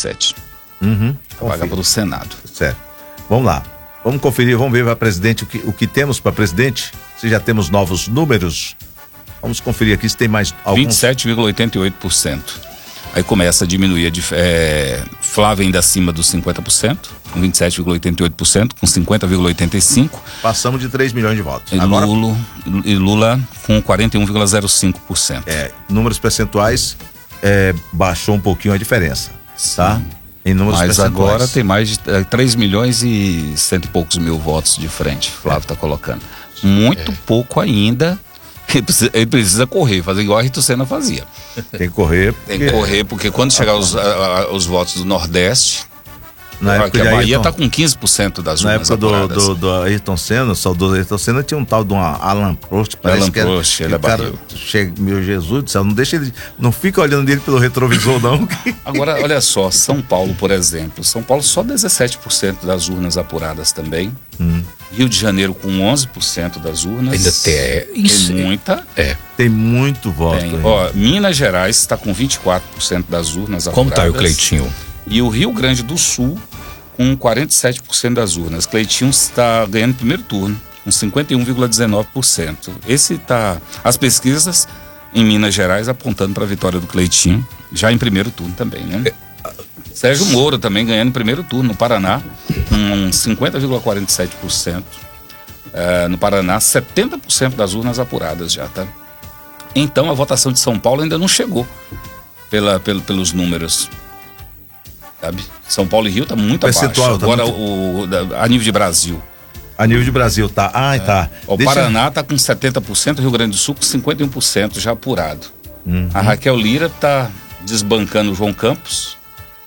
17. Vaga para o Senado. Certo. Vamos lá. Vamos conferir, vamos ver para presidente o que temos para presidente. Se já temos novos números. Vamos conferir aqui se tem mais alguns. 27,88%. Aí começa a diminuir. Flávio ainda acima dos 50%, com 27,88%, com 50,85%. Passamos de 3 milhões de votos. E Lula com 41,05%. Números percentuais baixou um pouquinho a diferença. Sim. Tá? Em números Mas percentuais. agora tem mais de 3 milhões e cento e poucos mil votos de frente. Flávio está colocando. Muito pouco ainda. Ele precisa correr, fazer igual a Rito Senna fazia. Tem que correr. Tem que correr, porque quando chegar os votos do Nordeste, na época que a Bahia Ayrton, está com 15% das na urnas época apuradas. do Ayrton Senna, o saudoso Ayrton Senna, tinha um tal de uma Alan Prost. Alan Prost, ele é barril. Meu Jesus do céu, não deixa ele, não fica olhando dele pelo retrovisor não. Agora, olha só, São Paulo, por exemplo. São Paulo só 17% das urnas apuradas também. Rio de Janeiro com 11% das urnas. Ainda tem isso. Tem muita. Tem muito voto. Tem. Ó, Minas Gerais está com 24% das urnas apuradas. Como tá aí o Cleitinho? E o Rio Grande do Sul com 47% das urnas. Cleitinho está ganhando no primeiro turno, com 51,19%. As pesquisas em Minas Gerais apontando para a vitória do Cleitinho, já em primeiro turno também, né? Sérgio Moro também ganhando em primeiro turno no Paraná, com 50,47%. No Paraná, 70% das urnas apuradas já, tá? Então a votação de São Paulo ainda não chegou pelos números. Sabe? São Paulo e Rio tá muito abaixo. Agora a nível de Brasil. A nível de Brasil, tá. Tá. O Paraná tá com 70%, o Rio Grande do Sul com 51% já apurado. A Raquel Lira tá desbancando o João Campos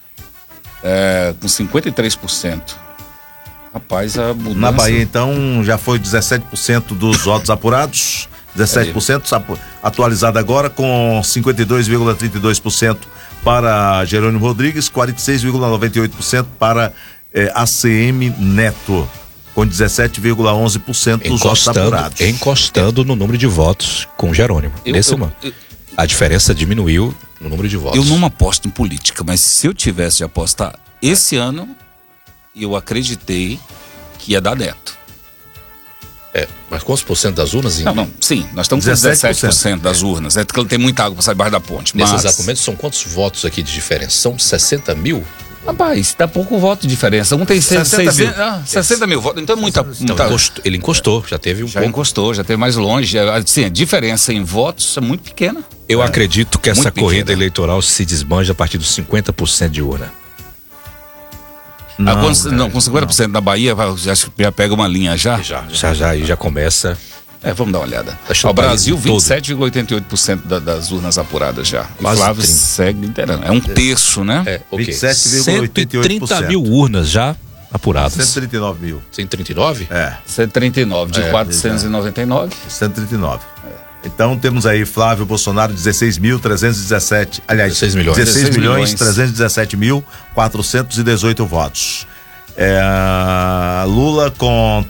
com 53%. Rapaz, a mudança... Na Bahia, então, já foi 17% dos votos apurados. 17% atualizado agora com 52,32% para Jerônimo Rodrigues, 46,98% para ACM Neto, com 17,11% dos votos apurados. Encostando no número de votos com Jerônimo. A diferença diminuiu no número de votos. Eu não aposto em política, mas se eu tivesse de apostar esse ano, eu acreditei que ia dar Neto. Mas quantos por cento das urnas? Não, sim, nós estamos com 17% das urnas. É porque tem muita água para sair debaixo da ponte. Nesse exato momento, são quantos votos aqui de diferença? São 60 mil? Rapaz, dá pouco voto de diferença. Um tem 60 mil votos. Então é muita. Ele encostou, já teve um pouco. Encostou, já teve mais longe. Assim, a diferença em votos é muito pequena. Eu acredito que essa corrida eleitoral se desbanja a partir dos 50% de urna. Com 50% na Bahia, já pega uma linha já? Já começa. Vamos dar uma olhada. O Brasil, 27,88% das urnas apuradas já. O Flávio segue liderando. É um terço, né? 27,88%. 130 mil urnas já apuradas. 139 mil. 139? 139, de 499. 139. Então temos aí Flávio Bolsonaro, 16.317, aliás, 16.317.418 votos. Lula com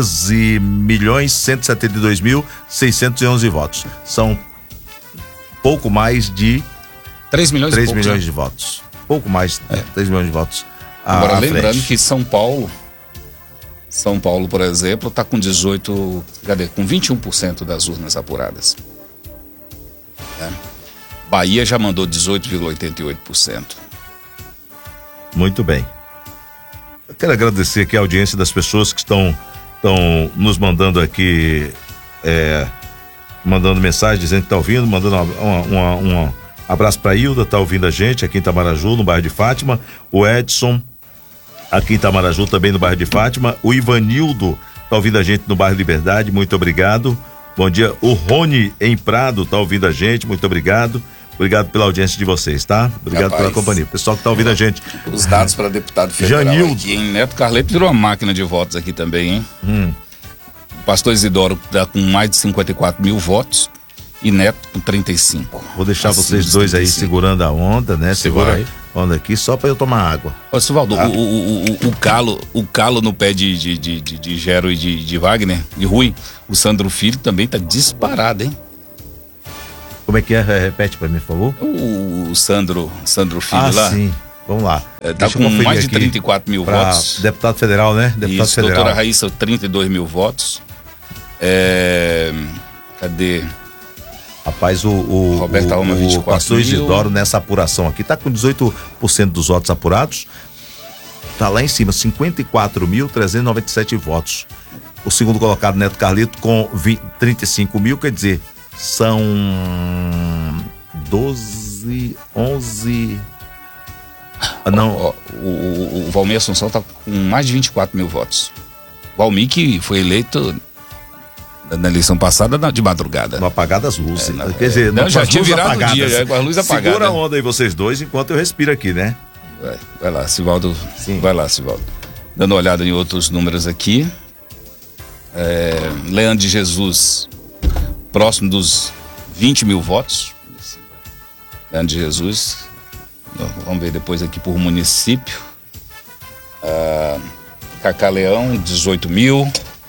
13.172.611 votos. São pouco mais de 3 milhões de votos. Pouco mais de 3 milhões de votos. Agora, lembrando que São Paulo, por exemplo, está com 21% das urnas apuradas. Bahia já mandou 18,88%. Muito bem. Eu quero agradecer aqui a audiência das pessoas que estão nos mandando aqui, mandando mensagem, dizendo que está ouvindo, mandando um abraço para a Hilda, está ouvindo a gente aqui em Itamaraju, no bairro de Fátima. O Edson, aqui em Itamaraju, também no bairro de Fátima. O Ivanildo tá ouvindo a gente no bairro Liberdade, muito obrigado. Bom dia. O Rony em Prado tá ouvindo a gente, muito obrigado. Obrigado pela audiência de vocês, tá? Obrigado pela companhia. Pessoal que tá ouvindo a gente. Os dados para deputado federal aqui, hein? Neto Carleto virou uma máquina de votos aqui também, hein? O pastor Isidoro tá com mais de 54 mil votos e Neto com 35. Vou deixar vocês dois 35. Aí segurando a onda, né? Segura aí. Onda aqui só para eu tomar água. Ô, Sivaldo, o calo no pé de Gero e de Wagner, de Rui, o Sandro Filho também tá disparado, hein? Como é que é? Repete para mim, por favor. O Sandro Filho lá. Sim. Vamos lá. Tá com mais de 34 mil votos. Deputado federal, né? Deputado Isso, federal. doutora Raíssa, 32 mil votos. Cadê? Rapaz, o Roberta Alma, 24 pastor mil. Isidoro nessa apuração aqui tá com 18% dos votos apurados. Tá lá em cima, 54.397 votos. O segundo colocado, Neto Carlito, com 35 mil, quer dizer, são 11... Não. O Valmir Assunção tá com mais de 24 mil votos. Valmir, que foi eleito na eleição passada de madrugada. No apagar das luzes. Quer dizer, não, já tinha virado apagadas. o dia, com a luz apagada. Segura a onda aí vocês dois, enquanto eu respiro aqui, né? Vai lá, Sivaldo. Sim. Vai lá, Sivaldo. Dando uma olhada em outros números aqui. Leandro de Jesus, próximo dos 20 mil votos. Leandro de Jesus. Vamos ver depois aqui por município. Cacá Leão, 18 mil.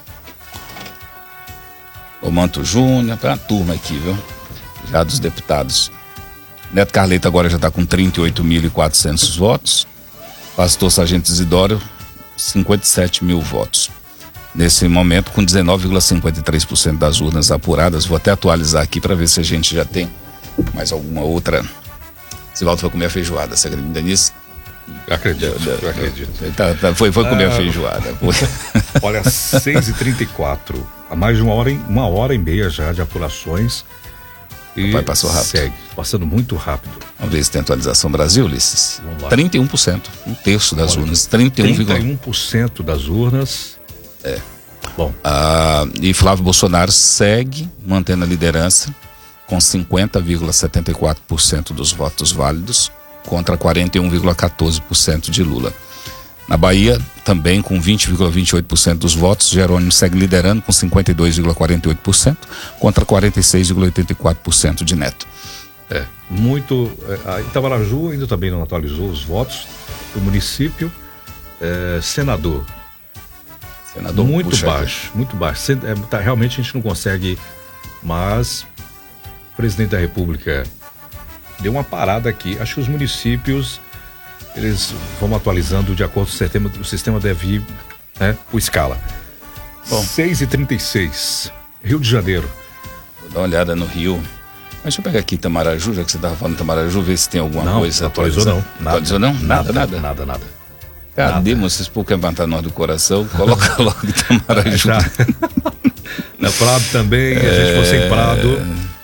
O Manto Júnior, tá uma turma aqui, viu? Já dos deputados. Neto Carleto agora já está com 38.400 votos. Pastor Sargento Isidoro, 57 mil votos. Nesse momento, com 19,53% das urnas apuradas. Vou até atualizar aqui para ver se a gente já tem mais alguma outra. Sivaldo foi comer a feijoada, você acredita nisso? Eu acredito. Foi comer a feijoada. Olha, 6h34. Há mais de uma hora e meia já de apurações. E Vai, passou rápido. Segue, passando muito rápido. Vamos ver se tem atualização Brasil, Ulisses. Vamos lá. 31%, um terço das urnas. 31% das urnas. Bom. E Flávio Bolsonaro segue mantendo a liderança com 50,74% dos votos válidos contra 41,14% de Lula. Na Bahia, também com 20,28% dos votos, Jerônimo segue liderando com 52,48% contra 46,84% de Neto. A Itamaraju ainda também não atualizou os votos do município. Senador muito baixo. Realmente a gente não consegue, mas o presidente da República deu uma parada aqui. Acho que os municípios eles vão atualizando de acordo com o sistema deve ir, né, por escala. Bom, 6h36, Rio de Janeiro. Vou dar uma olhada no Rio. Mas deixa eu pegar aqui Itamaraju, já que você estava falando Itamaraju, ver se tem alguma coisa atualizada. Não, atualizou não? Nada. Cadê, vocês por que matar nós do coração? Coloca logo Itamaraju. Na Prado também, a gente fosse em Prado.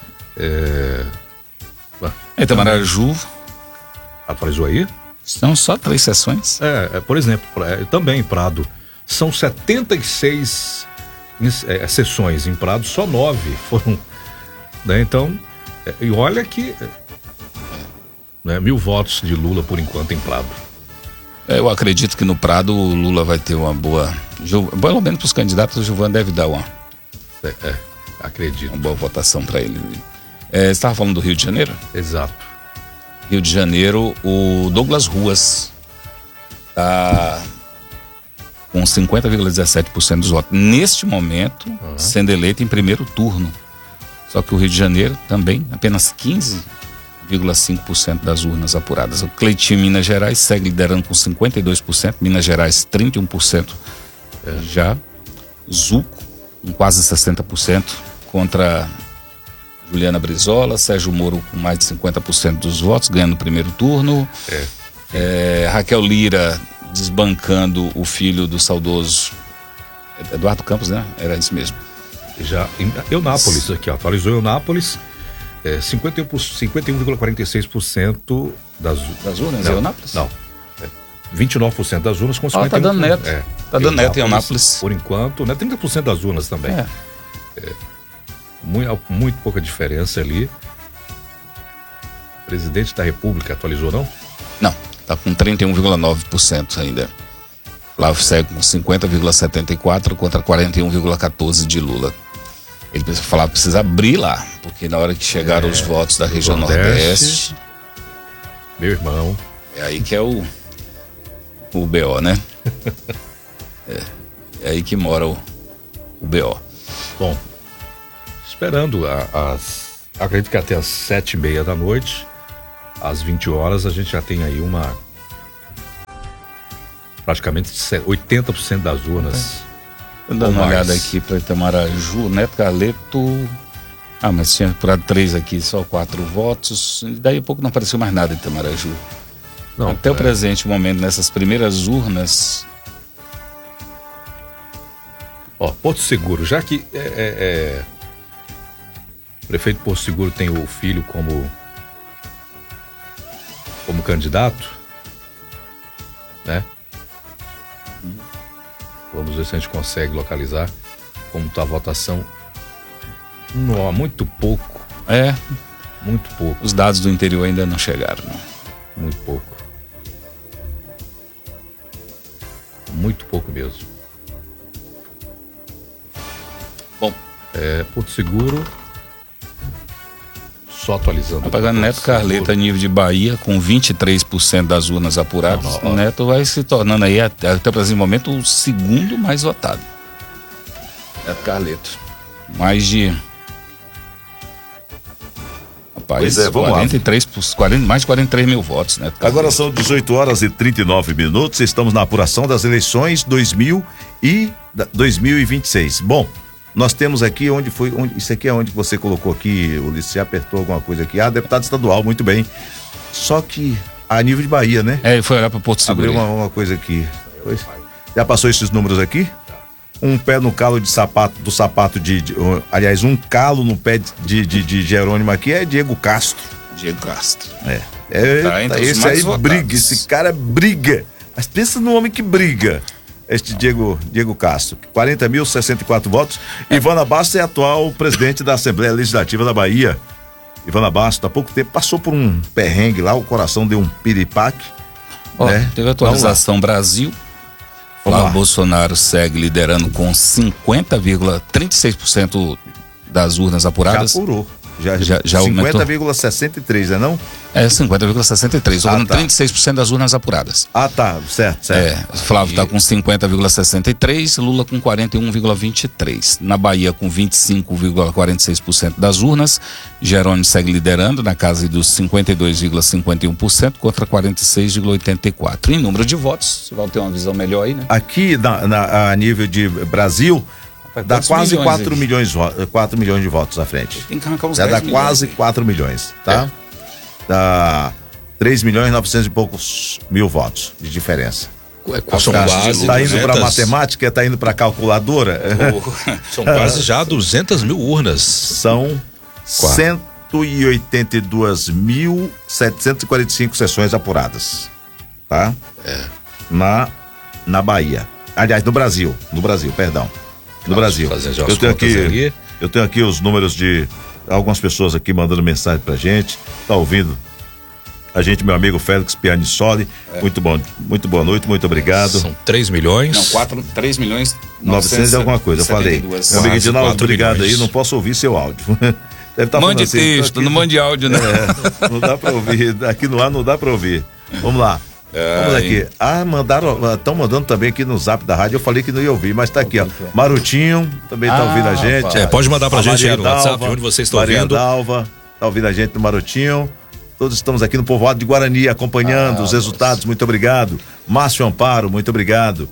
Itamaraju. Atualizou aí? São só 3 sessões? Por exemplo, também em Prado. São 76 sessões em Prado, só 9 foram. Né? Então, e olha que 1.000 votos de Lula por enquanto em Prado. Eu acredito que no Prado o Lula vai ter uma boa. Pelo menos para os candidatos, o Gilvan deve dar uma. Acredito. Uma boa votação para ele. Você estava falando do Rio de Janeiro? Exato. Rio de Janeiro, o Douglas Ruas está com 50,17% dos votos. Neste momento, sendo eleito em primeiro turno. Só que o Rio de Janeiro também, apenas 15,5% das urnas apuradas. O Cleitinho, Minas Gerais, segue liderando com 52%. Minas Gerais, 31%. Já Zuco, com quase 60%, contra Juliana Brizola, Sérgio Moro com mais de 50% dos votos, ganhando o primeiro turno. Raquel Lira desbancando o filho do saudoso Eduardo Campos, né? Era isso mesmo. Já em Eunápolis, aqui, atualizou Eunápolis, 51,46% das urnas em Eunápolis? Não. 29% das urnas com 51%. Tá dando Neto. Tá dando Neto em Eunápolis. Por enquanto, né? 30% das urnas também. Muito pouca diferença ali. Presidente da República atualizou, não? Não, tá com 31,9% ainda. Flávio segue com 50,74% contra 41,14% de Lula. Ele precisa abrir lá, porque na hora que chegaram os votos da região Nordeste, meu irmão, é aí que é o BO, né? É aí que mora o BO. Bom, esperando acredito que até às 7h30 da noite, às 20 horas, a gente já tem aí uma praticamente 80% das urnas. Dando uma olhada aqui para Itamaraju, Neto Carleto. Mas tinha apurado 3 aqui, só 4 votos. Daí a pouco não apareceu mais nada em Itamaraju. Não, até o presente momento, nessas primeiras urnas. Porto Seguro, já que o prefeito Porto Seguro tem o filho como candidato, né? Vamos ver se a gente consegue localizar como está a votação. Não, muito pouco. Muito pouco. Os dados do interior ainda não chegaram, né? Muito pouco. Muito pouco mesmo. Bom, Porto Seguro, só atualizando. Tá pagando Neto Carleto a nível de Bahia, com 23% das urnas apuradas. O Neto vai se tornando aí, até o presente momento, o segundo mais votado. Neto Carleto. Mais de... Rapaz, vamos 43, mais de 43 mil votos, né? Agora são 18 horas e 39 minutos, estamos na apuração das eleições 2026. Bom, nós temos aqui isso aqui é onde você colocou aqui, Ulisses, você apertou alguma coisa aqui, deputado estadual, muito bem, só que a nível de Bahia, né? Foi olhar para Porto Seguro. Abriu uma coisa aqui. Já passou esses números aqui? Um pé no calo do sapato aliás, um calo no pé de Jerônimo aqui é Diego Castro. Diego Castro. Esse aí votados. Briga, esse cara briga. Mas pensa no homem que briga. Este Diego Castro, 40.064 votos. Ivana Bastos é atual presidente da Assembleia Legislativa da Bahia. Ivana Bastos, há pouco tempo, passou por um perrengue lá, o coração deu um piripaque. Né? Teve atualização Brasil. Flávio Bolsonaro segue liderando com 50,36% das urnas apuradas. Já apurou. Já 50,63, né não? 50,63, sobrando 36% das urnas apuradas. Certo. Flávio está com 50,63, Lula com 41,23. Na Bahia com 25,46% das urnas, Jerônimo segue liderando na casa dos 52,51% contra 46,84%. Em número de votos, você vai ter uma visão melhor aí, né? Aqui a nível de Brasil, dá quase 4 milhões de votos à frente. Tem que arrancar uns já 10 dá quase 4 milhões, tá? Dá 3 milhões e 900 e poucos mil votos de diferença. São quase tá indo para matemática, tá indo para calculadora. São quase já 200 mil urnas. São 182.745 sessões apuradas, tá? Na Bahia. Aliás, no Brasil, perdão. No Brasil. Eu tenho aqui os números de algumas pessoas aqui mandando mensagem pra gente. Tá ouvindo a gente, meu amigo Félix Pianissoli. Muito boa noite, muito obrigado. São 3 milhões. Não, 3 milhões 900 e alguma coisa, eu falei. Meu amigo Edinaldo, obrigado aí, não posso ouvir seu áudio. Deve tá mande assim, texto, não mande áudio, né? Não dá pra ouvir, aqui no ar não dá pra ouvir. Vamos lá. Vamos aqui. Estão mandando também aqui no zap da rádio. Eu falei que não ia ouvir, mas tá aqui, ó. Marutinho também tá ouvindo a gente. Pode mandar pra gente aí no WhatsApp, onde vocês estão ouvindo. Maria Dalva tá ouvindo a gente no Marutinho. Todos estamos aqui no povoado de Guarani acompanhando os resultados. Muito obrigado. Márcio Amparo, muito obrigado.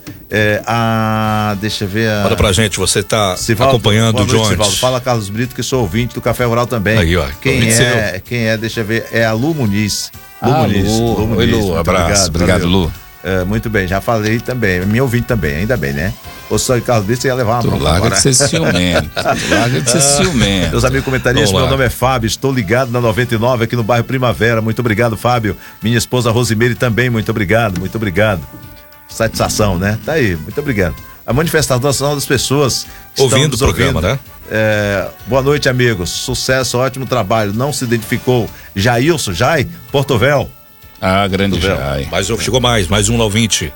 Deixa eu ver. Manda pra gente, você tá acompanhando o Jones. Civaldo. Fala Carlos Brito, que sou ouvinte do Café Rural também. Aí, ó. Quem é? Deixa eu ver. É a Lu Muniz. Oi, Lu, abraço. Obrigado, Lu. Muito bem, já falei também. Me ouvindo também, ainda bem, né? O senhor Carlos Brito, você ia levar uma bronca. Larga de ser ciumento. Meus amigos comentaristas, meu nome é Fábio, estou ligado na 99 aqui no bairro Primavera. Muito obrigado, Fábio. Minha esposa Rosimeire também, muito obrigado. Satisfação, né? Tá aí, muito obrigado. A manifestação das pessoas ouvindo o programa, né? Boa noite, amigos. Sucesso, ótimo trabalho. Não se identificou. Jailson, Portovel. Grande Jai. Mas chegou mais um ouvinte.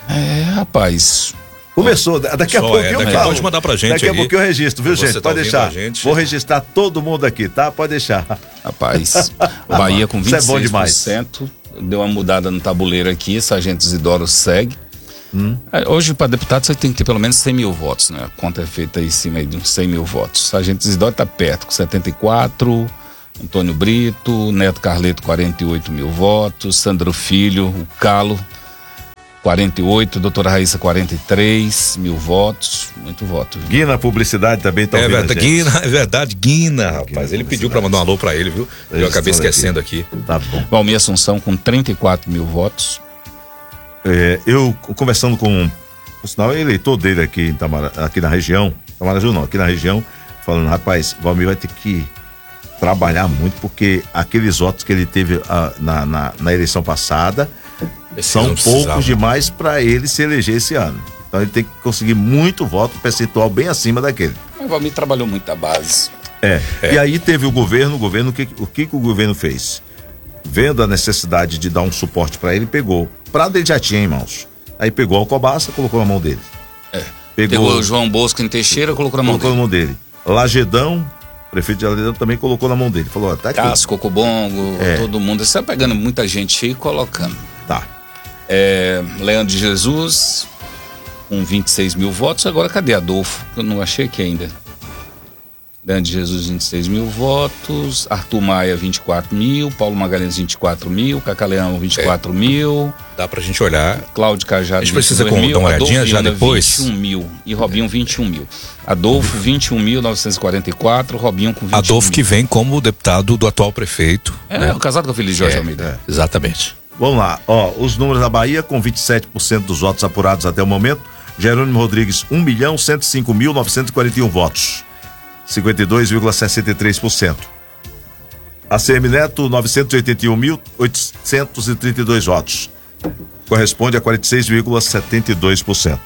Rapaz. Começou, daqui a pouco eu falo. Pode mandar pra gente. Daqui a pouco eu registro, viu, gente? Pode deixar. Vou registrar todo mundo aqui, tá? Pode deixar. Rapaz, Bahia com 26%. Isso é bom demais. Deu uma mudada no tabuleiro aqui, Sargento Isidoro segue. Hoje, para deputado, você tem que ter pelo menos 100 mil votos, né? A conta é feita aí em cima de uns 100 mil votos. Sargento Isidoro tá perto, com 74. Antônio Brito, Neto Carleto, 48 mil votos. Sandro Filho, o Calo, 48, doutora Raíssa 43 mil votos, muito voto. Viu? Guina Publicidade também tá ouvindo verdade, Guina, rapaz. Ele pediu para mandar um alô para ele, viu? Eu acabei esquecendo aqui. Tá bom. Valmir Assunção com 34 mil votos. Eu conversando com o sinal, eleitor dele aqui, aqui na região, Tamaraju não, aqui na região, falando, rapaz, Valmir vai ter que trabalhar muito, porque aqueles votos que ele teve na eleição passada são poucos demais para ele se eleger esse ano. Então ele tem que conseguir muito voto, um percentual bem acima daquele. O Valmir trabalhou muito a base. E aí teve o governo, o que o governo fez? Vendo a necessidade de dar um suporte para ele, pegou. Prado ele já tinha em mãos. Aí pegou a Alcobaça, colocou na mão dele. Pegou o João Bosco em Teixeira, colocou na mão dele. Lagedão, prefeito de Lagedão também colocou na mão dele. Falou, tá aqui. Cássio, Cocobongo, todo mundo. Você está pegando muita gente aí e colocando. Tá. Leandro de Jesus, com 26 mil votos. Agora cadê Adolfo? Eu não achei aqui ainda. Leandro de Jesus, 26 mil votos. Arthur Maia, 24 mil. Paulo Magalhães, 24 mil. Cacaleão, 24 mil. Dá pra gente olhar. Cláudio Cajado, a gente precisa dar uma olhadinha já depois. 21 mil. E Robinho, 21 mil. Adolfo, 21.944. Robinho com 21 Adolfo mil. que vem como deputado do atual prefeito. O casado com a filha de Jorge Almeida. Exatamente. Vamos lá, os números da Bahia, com 27% dos votos apurados até o momento. Jerônimo Rodrigues, 1.105.941 votos. 52,63%. ACM Neto, 981.832 votos. Corresponde a 46,72%.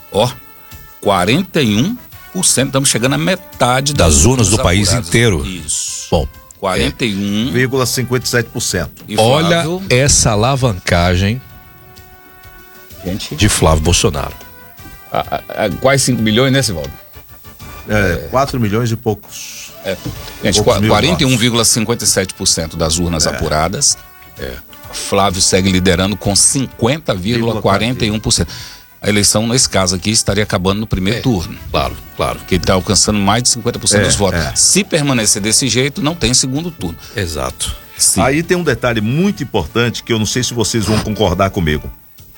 41%. Estamos chegando à metade das urnas do país apuradas. Inteiro. Isso. Bom, 41,57%. Olha essa alavancagem de Flávio Bolsonaro. Quase 5 milhões, né, Sivaldo? 4 milhões e poucos. Gente, 41,57% das urnas apuradas. Flávio segue liderando com 50,41%. A eleição, nesse caso aqui, estaria acabando no primeiro turno. Claro. Porque ele está alcançando mais de 50% dos votos. Se permanecer desse jeito, não tem segundo turno. Exato. Sim. Aí tem um detalhe muito importante que eu não sei se vocês vão concordar comigo.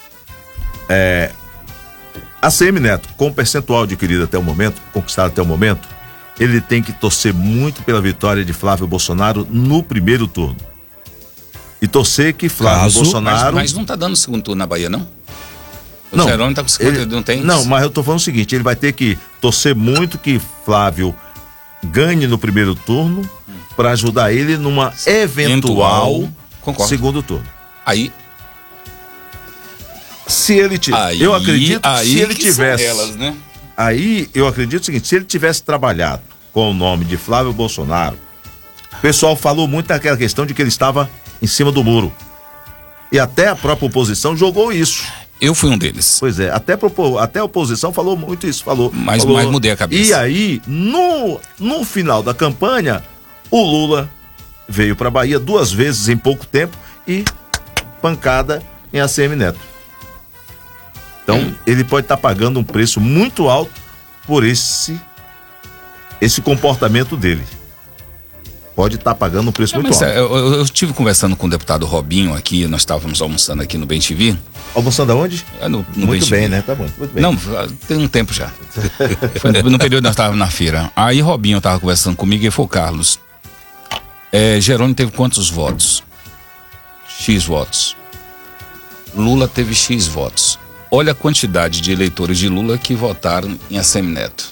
ACM Neto, com o percentual adquirido até o momento, conquistado até o momento, ele tem que torcer muito pela vitória de Flávio Bolsonaro no primeiro turno. E torcer que Flávio Bolsonaro... Mas não está dando segundo turno na Bahia, não? Não, o Jerônimo está com 50, não tem? Não, mas eu tô falando o seguinte, ele vai ter que torcer muito que Flávio ganhe no primeiro turno para ajudar ele numa eventual segundo turno. Aí se ele eu acredito se ele tivesse elas, né? Aí eu acredito o seguinte, se ele tivesse trabalhado com o nome de Flávio Bolsonaro, o pessoal falou muito daquela questão de que ele estava em cima do muro. E até a própria oposição jogou isso. Eu fui um deles. Pois é, até a oposição falou muito isso, mas mudei a cabeça. E aí, no final da campanha, o Lula veio para Bahia 2 vezes em pouco tempo e pancada em ACM Neto. Então, ele pode estar pagando um preço muito alto por esse comportamento dele. Pode estar pagando um preço muito alto. Eu estive conversando com o deputado Robinho aqui, nós estávamos almoçando aqui no Bem TV. Almoçando aonde? No muito bem, né? Tá bom, muito bem. Não, tem um tempo já. Foi no período que nós estávamos na feira. Aí Robinho estava conversando comigo e ele falou, Carlos, Jerônimo teve quantos votos? X votos. Lula teve X votos. Olha a quantidade de eleitores de Lula que votaram em ACM Neto.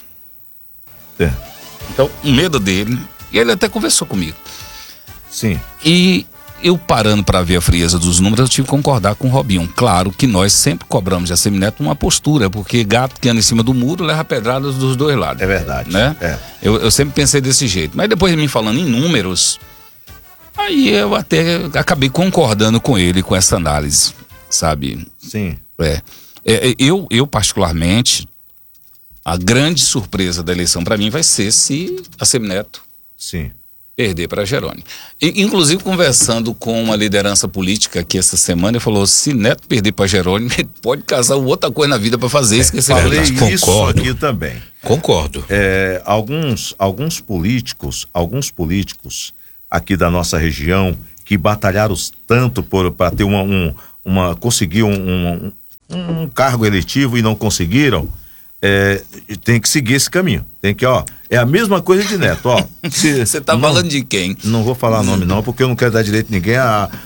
Então, o medo dele... E ele até conversou comigo. Sim. E eu parando para ver a frieza dos números, eu tive que concordar com o Robinho. Claro que nós sempre cobramos de ACM Neto uma postura, porque gato que anda em cima do muro leva pedradas dos dois lados. É verdade. Né? Eu sempre pensei desse jeito. Mas depois de mim falando em números, aí eu até acabei concordando com ele, com essa análise, sabe? Sim. Eu particularmente, a grande surpresa da eleição para mim vai ser se ACM Neto perder para Jerônimo. Inclusive, conversando com uma liderança política aqui essa semana, ele falou, se Neto perder para Jerônimo, ele pode casar outra coisa na vida para fazer, esquecer. Falei isso aqui também. Concordo. Alguns políticos aqui da nossa região que batalharam tanto para ter conseguir um cargo eletivo e não conseguiram, tem que seguir esse caminho. Tem que, é a mesma coisa de Neto, Você tá falando de quem? Não vou falar nome não, porque eu não quero dar direito a ninguém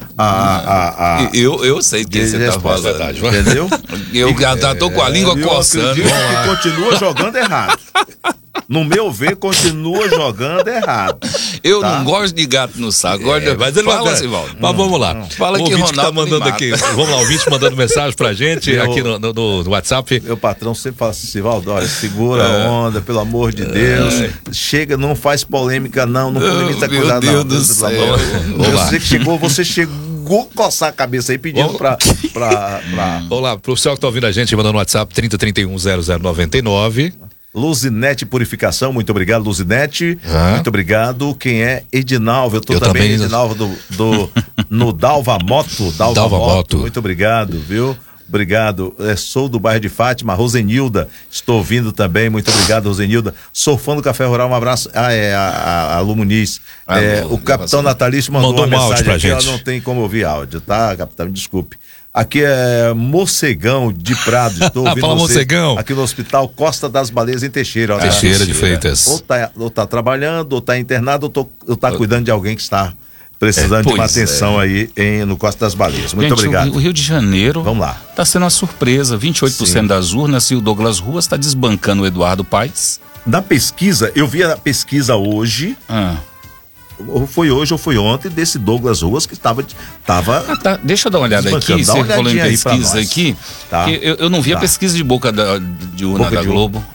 eu sei quem você tá falando. Entendeu? Eu já tô com a língua coçando. Que continua jogando errado. No meu ver, continua jogando errado. Eu não gosto de gato no saco. Mas ele fala, vai. Sivaldo. Mas vamos lá. Fala o que ouvinte Ronaldo tá mandando aqui. Vamos lá, o ouvinte mandando mensagem pra gente aqui no WhatsApp. Meu patrão sempre fala assim, Sivaldo, olha, segura a onda, pelo amor de Deus. Chega, não faz polêmica, não polemiza com nada, não. Meu Deus do céu. Você chegou a coçar a cabeça aí pedindo pra... Vamos lá, pro pessoal que tá ouvindo a gente, mandando no WhatsApp 30310099. Luzinete Purificação, muito obrigado, Luzinete. Muito obrigado. Quem é Edinalvo? Eu tô também Edinalvo no Dalva Moto. Dalva Moto. Muito obrigado, viu? Obrigado. Sou do bairro de Fátima, Rosenilda. Estou ouvindo também. Muito obrigado, Rosenilda. Sou fã do Café Rural. Um abraço. A Lu Muniz. O capitão Natalício mandou uma mensagem pra aqui. Gente. Não tem como ouvir áudio, tá, capitão? Me desculpe. Aqui é Mocegão de Prado. Estou ouvindo Fala, você Mocegão. aqui no Hospital Costa das Baleias em Teixeira. Teixeira de Freitas. Ou tá trabalhando, ou tá internado, ou tá cuidando de alguém que está precisando de uma atenção aí no Costa das Baleias. Muito obrigado. O Rio de Janeiro, vamos lá, tá sendo uma surpresa. 28% das urnas, e o Douglas Ruas está desbancando o Eduardo Paes. Na pesquisa, eu vi a pesquisa hoje. Ou foi hoje ou foi ontem, desse Douglas Ruas que estava tá. Deixa eu dar uma olhada aqui. Você falou em pesquisa aqui, tá. Eu não vi a pesquisa de boca de urna da Globo.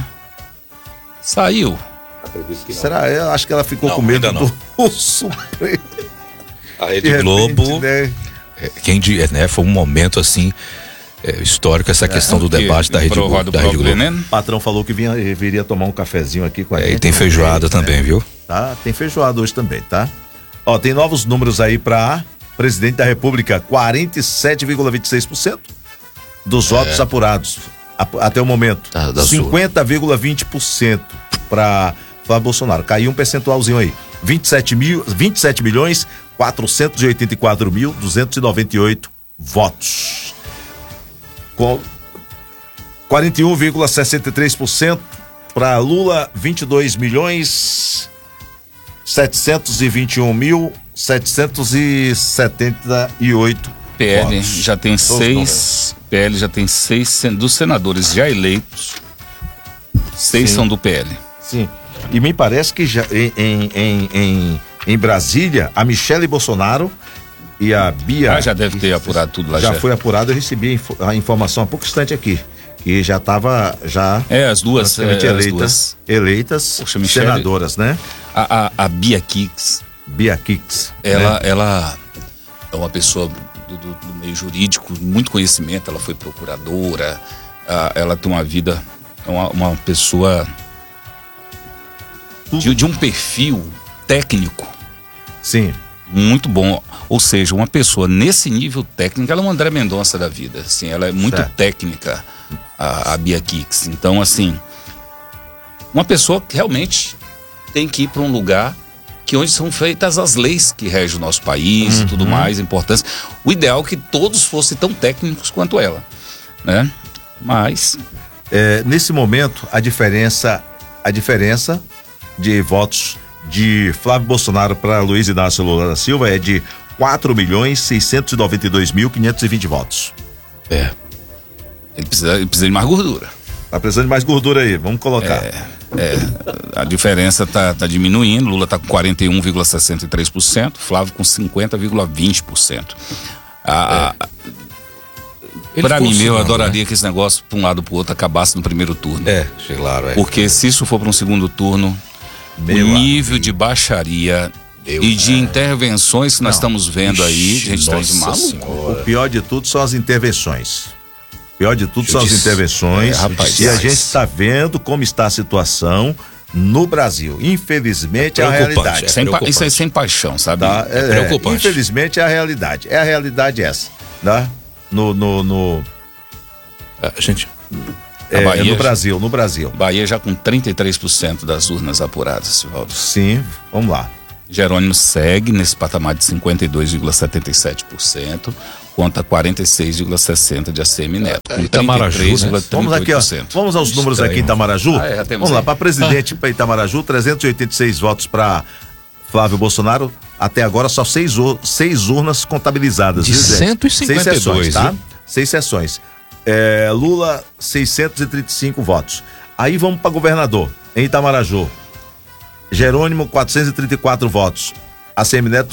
Saiu. Será? Eu acho que ela ficou com medo do Supremo. A Rede Globo, foi um momento assim histórico, essa questão do debate da Rede Globo. O patrão falou que viria tomar um cafezinho aqui com a gente. E tem feijoada também, viu? Tá, tem feijoada hoje também, tá? Tem novos números aí para presidente da República, 47,26% dos votos apurados até o momento. 50,20% para Flávio Bolsonaro. Caiu um percentualzinho aí. 27.484.298 votos. Com 41,63% para Lula, 22.721.778 PL votos. já tem PL já tem 6 dos senadores já eleitos. 6 são do PL. Sim. E me parece que já em Brasília, a Michele Bolsonaro e a Bia... já deve ter apurado tudo lá. Já foi apurado, eu recebi a informação há pouco instante aqui. Que já estava as duas eleitas Poxa, senadoras, né? A Bia Kix. Ela é uma pessoa do meio jurídico, muito conhecimento, ela foi procuradora, ela tem uma vida, uma pessoa de um perfil técnico. Sim. Muito bom. Ou seja, uma pessoa nesse nível técnico, ela é uma André Mendonça da vida. Assim, ela é muito técnica, a Bia Kix. Então, assim, uma pessoa que realmente tem que ir para um lugar onde são feitas as leis que regem o nosso país e tudo mais, importância. O ideal é que todos fossem tão técnicos quanto ela, né? Mas... nesse momento, a diferença de votos de Flávio Bolsonaro para Luiz Inácio Lula da Silva é de 4.692.520 votos. Ele precisa de mais gordura. Tá precisando de mais gordura aí, vamos colocar. A diferença tá diminuindo. Lula tá com 41,63%, Flávio com 50,20%. Pra mim, eu adoraria que esse negócio, pra um lado pro outro, acabasse no primeiro turno. Claro. Porque se isso for para um segundo turno, o nível de baixaria e de intervenções que nós estamos vendo aí, gente, está de maluco. O pior de tudo são as intervenções. E a gente está vendo como está a situação no Brasil. Infelizmente é a realidade. Isso é sem paixão, sabe? É preocupante. Infelizmente é a realidade. É a realidade essa, tá? Bahia, no Brasil. Bahia já com 33% das urnas apuradas, Sivaldo. Sim, vamos lá. Jerônimo segue nesse patamar de 52,77%. conta 46,60% de ACM Neto. Com Itamarajú, né? Vamos aqui, ó. Vamos aos números aqui em Itamarajú. Vamos lá, para presidente para Itamarajú, 386 votos para Flávio Bolsonaro. Até agora só 6 urnas contabilizadas. De 152, 6 sessões, tá? 6 sessões. Lula, 635 votos. Aí vamos para governador, em Itamarajú. Jerônimo, 434 votos. ACM Neto,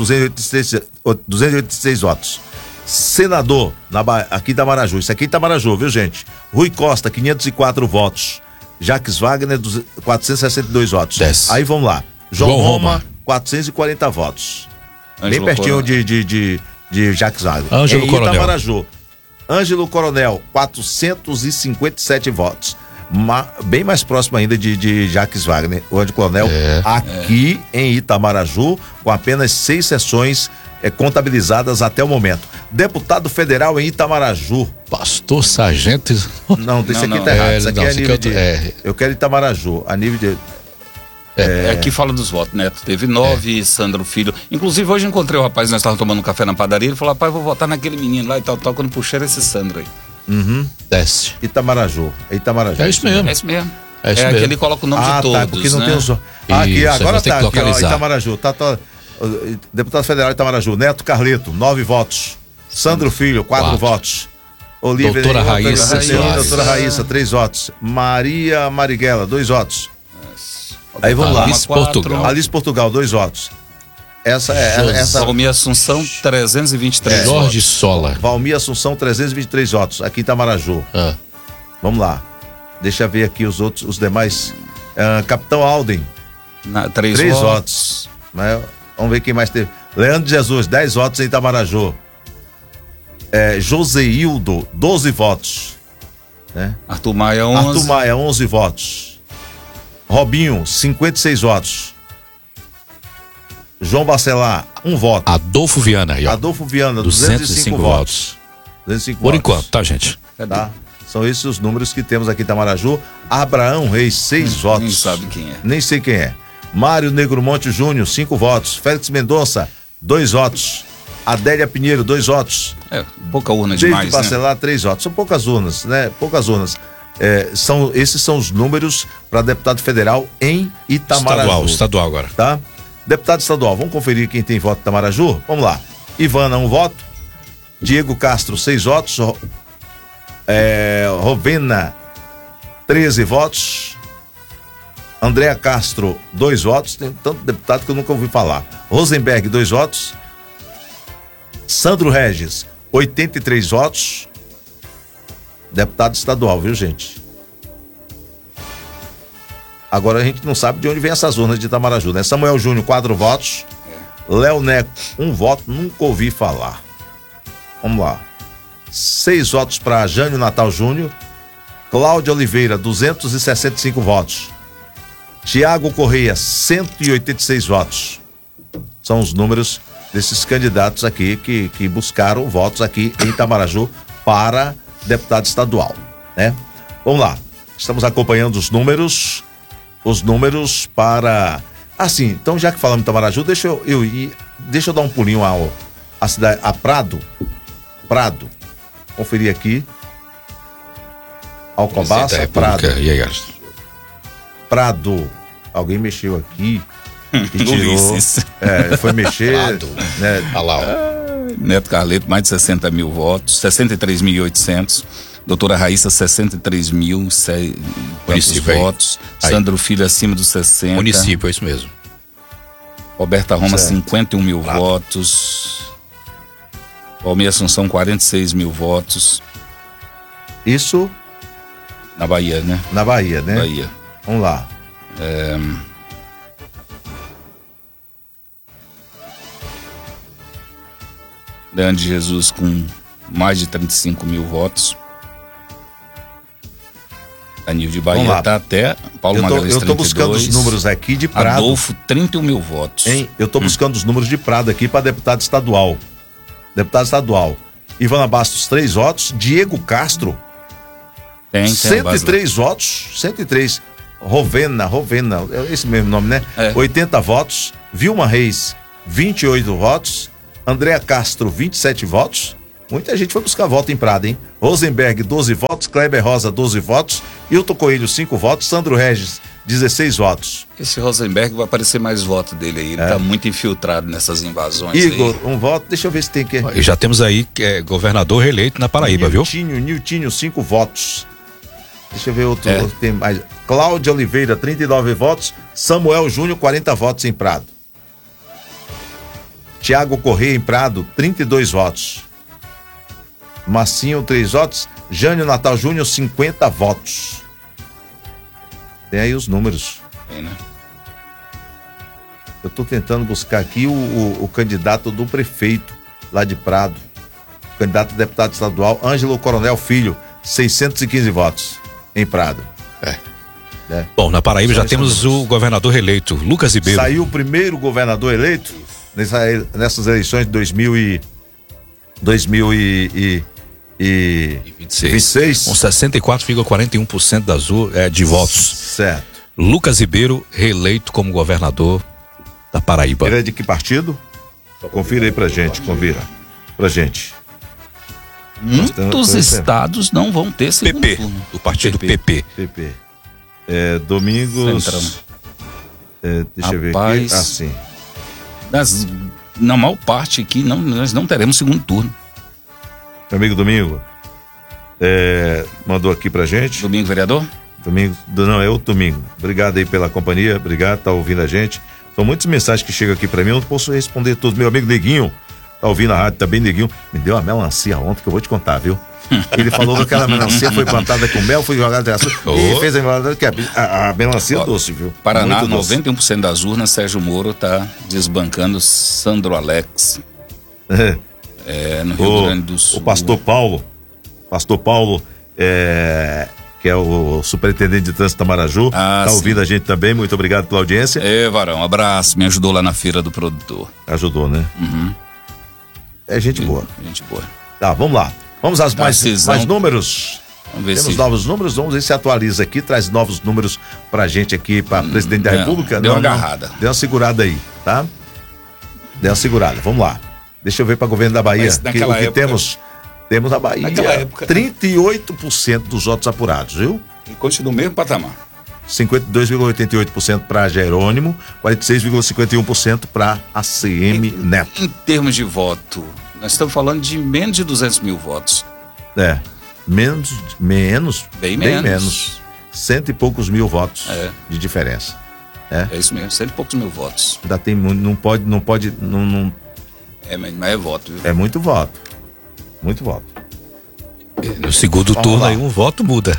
286 votos. Senador, aqui em Itamarajú, isso aqui em Itamarajú, viu, gente? Rui Costa, 504 votos. Jacques Wagner, 462 votos. 10. Aí vamos lá. João Roma, 440 votos. Ângelo Bem pertinho Coronel. de Jacques Wagner. Ângelo Coronel. Itamarajú. Ângelo Coronel, 457 votos. Bem mais próximo ainda de Jacques Wagner, o Ângelo Coronel, aqui em Itamarajú, com apenas 6 sessões contabilizadas até o momento. Deputado federal em Itamarajú. Pastor Sargento. Não, isso aqui tá errado. Isso aqui é a nível de. Eu quero Itamarajú, a nível de. Aqui fala dos votos, Neto. Teve 9, Sandro Filho. Inclusive, hoje encontrei o rapaz, nós estávamos tomando um café na padaria. Ele falou: rapaz, vou votar naquele menino lá e tal. Quando puxei, era esse Sandro aí. Desce. Itamarajú. É isso mesmo. É isso mesmo. É isso aqui mesmo. ele coloca o nome de todos. Tá, porque não né? tem os. Aqui, Isso, agora tá aqui, ó, Itamarajú. Itamarajú. Deputado federal de Itamarajú, Neto Carleto, 9 votos. Sandro Filho, 4 votos. Olívia Doutora Raíssa Soares. Doutora Raíssa, 3 votos. Maria Marighella, 2 votos. Aí vamos lá. Alice Portugal. Alice Portugal, 2 votos. Essa. Valmir Assunção, 323 Jorge votos. Sola. Valmir Assunção, 323 votos, aqui em Itamarajú. Vamos lá. Deixa eu ver aqui os demais. Capitão Alden, 3 votos. Vamos ver quem mais teve. Leandro Jesus, 10 votos em Itamarajú. Joseildo, 12 votos. Né? Arthur Maia, 11. Arthur Maia, 11 votos. Robinho, 56 votos. João Bacelar, 1 voto. Adolfo Viana. Aí, ó. Adolfo Viana, 205 votos. 205 Por votos. enquanto, tá, gente? Tá? São esses os números que temos aqui em Itamarajú. Abraão Reis, 6 votos. Nem sabe quem é. Nem sei quem é. Mário Negromonte Júnior, 5 votos. Félix Mendonça, 2 votos. Adélia Pinheiro, 2 votos. Pouca urna David demais, Bacelar, 3 votos. São poucas urnas, né? Poucas urnas. Esses são os números para deputado federal em Itamarajú. Estadual agora. Tá? Deputado estadual, vamos conferir quem tem voto em Itamarajú? Vamos lá. Ivana, 1 voto. Diego Castro, 6 votos. Rovena, 13 votos. Andréa Castro, 2 votos. Tem tanto deputado que eu nunca ouvi falar. Rosenberg, 2 votos. Sandro Regis, 83 votos. Deputado estadual, viu, gente? Agora a gente não sabe de onde vem essas urnas de Itamarajú, né? Samuel Júnior, 4 votos. Léo Neco, 1 voto, nunca ouvi falar. Vamos lá. 6 votos para Jânio Natal Júnior. Cláudia Oliveira, 265 votos. Tiago Correia, 186 votos. São os números desses candidatos aqui que buscaram votos aqui em Itamarajú para deputado estadual, né? Vamos lá. Estamos acompanhando os números para... Assim, então já que falamos em Itamarajú, deixa eu dar um pulinho a cidade, a Prado, conferir aqui. Alcobaça, Prado. Prado, alguém mexeu aqui e tirou. Foi mexer. Prado. Né? Olha lá, ó. Neto Carleto, mais de 60 mil votos, 63.800. Doutora Raíssa, 63 mil votos. Aí. Sandro Filho, acima dos 60. Município, é isso mesmo. Roberta Roma, Certo. 51 mil votos. Valmir Assunção, 46 mil votos. Isso Na Bahia, né? na Bahia, né? Bahia. Vamos lá. Leandro de Jesus com mais de 35 mil votos. A nível de Vamos lá. Bahia tá até Paulo Magalhães, Eu tô buscando os números aqui de Prado. Adolfo, 31 mil votos. Hein? Eu tô buscando os números de Prado aqui para deputado estadual. Deputado estadual. Ivana Bastos, 3 votos. Diego Castro, Tem 103 votos. 103. Rovena, é esse mesmo nome, né? 80 votos. Vilma Reis, 28 votos. Andréa Castro, 27 votos. Muita gente foi buscar voto em Prado, hein? Rosenberg, 12 votos, Kleber Rosa, 12 votos, Hilton Coelho, 5 votos, Sandro Regis, 16 votos. Esse Rosenberg vai aparecer mais voto dele aí, ele tá muito infiltrado nessas invasões. Igor, aí. um voto, deixa eu ver se tem aqui. E já temos aí governador reeleito na Paraíba, viu? Niltinho, 5 votos. Deixa eu ver outro tem mais. Cláudia Oliveira, 39 votos, Samuel Júnior, 40 votos em Prado. Tiago Correia em Prado, 32 votos. Massinho, 3 votos. Jânio Natal Júnior, 50 votos. Tem aí os números. Tem, né? Eu tô tentando buscar aqui o candidato do prefeito lá de Prado. O candidato a deputado estadual, Ângelo Coronel Filho, 615 votos em Prado. Bom, na Paraíba já temos o governador reeleito, Lucas Ribeiro. Saiu o primeiro governador eleito nessas eleições de 2026. Com 64,41% de votos. Certo. Lucas Ribeiro, reeleito como governador da Paraíba. Ele é de que partido? Confira aí pra gente, confira. Pra gente. Muitos estados não vão ter segundo PP, turno. do partido PP. Domingos. Deixa eu ver aqui. Sim. Na maior parte aqui, nós não teremos segundo turno. Meu amigo Domingo, mandou aqui pra gente. Domingo, vereador? Domingo, não, é outro Domingo. Obrigado aí pela companhia, obrigado, tá ouvindo a gente. São muitas mensagens que chegam aqui pra mim, eu não posso responder todos. Meu amigo Neguinho, tá ouvindo a rádio também, Neguinho, me deu uma melancia ontem que eu vou te contar, viu? Ele falou que aquela melancia foi plantada com mel, foi jogada e fez a melancia doce, viu? Paraná, 91% das urnas, Sérgio Moro tá desbancando Sandro Alex. No Rio Grande do Sul. O pastor Paulo, que é o superintendente de trânsito da Maraju, tá ouvindo a gente também, muito obrigado pela audiência. Varão, um abraço, me ajudou lá na feira do produtor. Ajudou, né? Uhum. É gente boa. Gente boa. Tá, vamos lá. Vamos às mais números. Vamos ver. Temos novos números, vamos ver se atualiza aqui, traz novos números pra gente aqui, pra presidente da República. Deu uma agarrada. Deu uma segurada aí, tá? Deu uma segurada, vamos lá. Deixa eu ver pra governo da Bahia. Naquela época, temos a Bahia. Naquela época. 38% dos votos apurados, viu? E continua no mesmo patamar. 52,88% para Jerônimo, 46,51% para ACM Neto. Em termos de voto, nós estamos falando de menos de 200 mil votos. Bem menos. 100 e poucos mil votos de diferença. É isso mesmo, 100 e poucos mil votos. Ainda tem, não pode. Mas é voto, viu? É muito voto. Muito voto. No segundo turno aí um voto muda.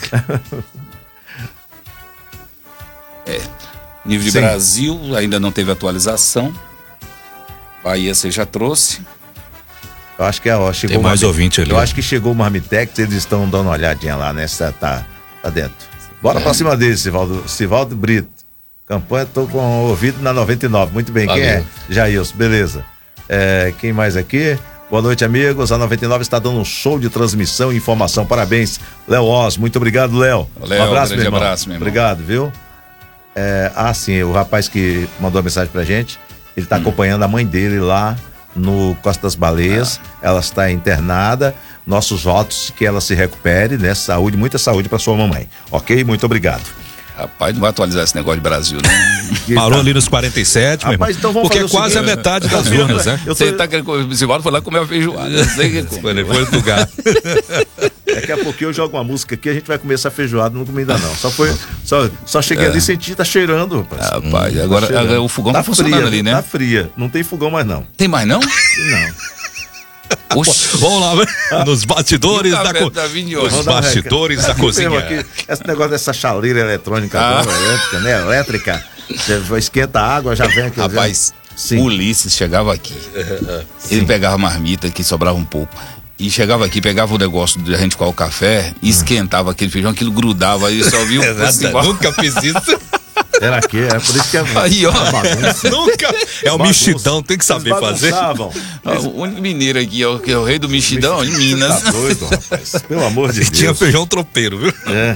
Nível de Brasil, ainda não teve atualização. Bahia você já trouxe. Eu acho que chegou. Tem mais ouvinte ali. Eu acho que chegou o Marmitex, eles estão dando uma olhadinha lá, né? Tá dentro. Bora pra cima dele, Sivaldo Brito. Campanha, tô com o ouvido na 99. Muito bem, Valeu. Quem é? Jailson, beleza. Quem mais aqui? Boa noite, amigos. A 99 está dando um show de transmissão e informação. Parabéns, Léo Oz. Muito obrigado, Léo. Um abraço, meu irmão. Obrigado, viu? Sim, o rapaz que mandou a mensagem pra gente, ele tá acompanhando a mãe dele lá no Costa das Baleias. Ela está internada. Nossos votos que ela se recupere, né? Saúde, muita saúde para sua mamãe. Ok? Muito obrigado. Rapaz, não vai atualizar esse negócio de Brasil, né? Parou ali nos 47, meu irmão. Então vamos porque é fazer quase a metade das urnas, né? Você tá querendo comer, o Sivaldo foi lá comer uma feijoada. Ele foi no lugar. Daqui a pouquinho eu jogo uma música aqui, a gente vai comer essa feijoada, não comi ainda não. Só cheguei ali e senti, tá cheirando, rapaz. Rapaz, agora o fogão tá funcionando fria, ali, né? Tá fria, não tem fogão mais não. Tem mais não? Não. Oxi. Vamos lá, nos bastidores Os bastidores da cozinha. Aqui, esse negócio dessa chaleira eletrônica, elétrica, né? Elétrica. Você esquenta a água, já vem aqui. Rapaz, o Ulisses chegava aqui. Ele pegava a marmita que sobrava um pouco. E chegava aqui, pegava o negócio de a gente coar o café e esquentava aquele feijão, aquilo grudava aí, só viu. Nunca fiz isso. Era aqui, é por isso que é aí, ó. Nunca. É o mexidão, tem que saber fazer. O único mineiro aqui, que é o rei do mexidão, em Minas. Tá doido, rapaz. Pelo amor de Deus. Tinha feijão tropeiro, viu?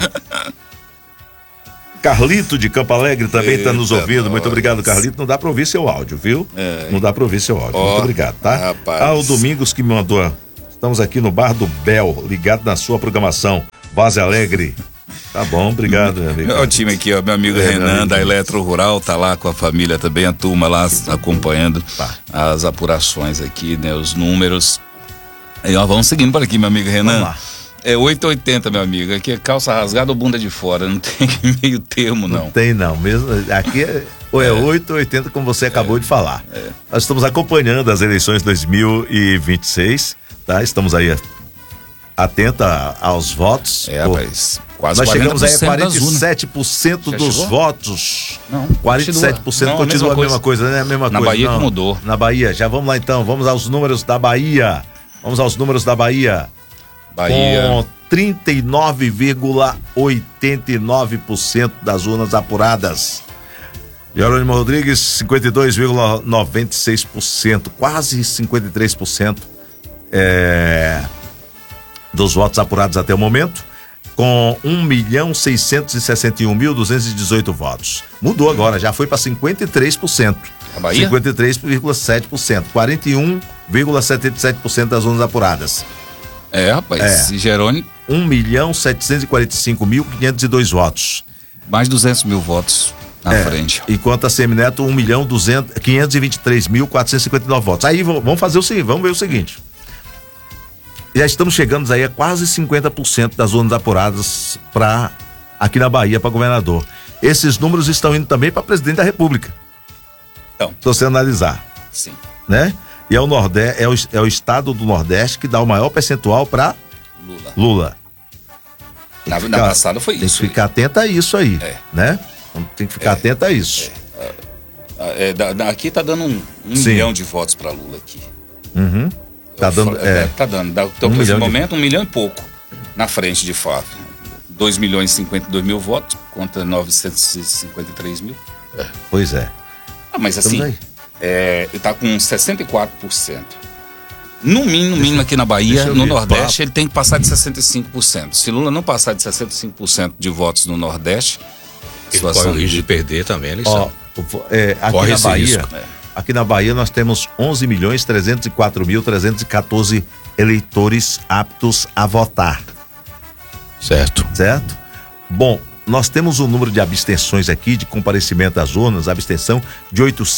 Carlito de Campo Alegre também está nos ouvindo. Muito obrigado, Carlito. Não dá para ouvir seu áudio, viu? Não dá para ouvir seu áudio. Muito obrigado, tá? Rapaz. O Domingos que me mandou. Estamos aqui no Bar do Bel, ligado na sua programação. Vaze Alegre. Tá bom, obrigado, meu amigo. O time aqui, ó, meu amigo Renan, da Eletro Rural, tá lá com a família também, a turma lá acompanhando as apurações aqui, né, os números. E ó, vamos seguindo por aqui, meu amigo Renan. Vamos lá. É 8,80, meu amigo. Aqui é calça rasgada ou bunda de fora, não tem meio termo, não. Não tem, não. Mesmo, aqui ou é 8 ou 80, como você acabou de falar. Nós estamos acompanhando as eleições 2026, tá? Estamos aí atenta aos votos. Rapaz, quase nós chegamos aí a 47% dos votos. Não, 47% continua a mesma coisa, né? A mesma na coisa. Bahia que mudou. Na Bahia, já vamos lá então, vamos aos números da Bahia. Com 39,89% das urnas apuradas. Jerônimo Rodrigues, 52,96%, quase 53% dos votos apurados até o momento, com 1.661.218 votos. Mudou agora, já foi para 53%. A Bahia? 53,7%, 41,77% das urnas apuradas. Rapaz, Jerônimo. 1.745.502 votos. Mais 200 mil votos na frente. Enquanto a Semineto, 1.523.459 votos. Aí vamos fazer o seguinte, vamos ver o seguinte. Já estamos chegando aí a quase 50% das urnas apuradas aqui na Bahia para governador. Esses números estão indo também para presidente da República. Então. Se você analisar. Sim. Né? E é o Nordeste, é o estado do Nordeste que dá o maior percentual para Lula. Na passada foi isso. Tem que ficar atento a isso aí, né? Tem que ficar atento a isso. Aqui tá dando um milhão de votos para Lula aqui. Uhum. Tá dando. Então, nesse momento, 1 milhão e pouco na frente de fato. 2.052.000 votos contra 953 mil. Pois é. Mas assim, ele tá com 64%. No mínimo aqui na Bahia, no Nordeste, ele tem que passar de 65%. Se Lula não passar de 65% de votos no Nordeste, ele corre o risco de perder também a eleição. Aqui na Bahia, aqui na Bahia nós temos 11.304.314 eleitores aptos a votar. Certo? Bom, nós temos um número de abstenções aqui, de comparecimento às urnas, abstenção de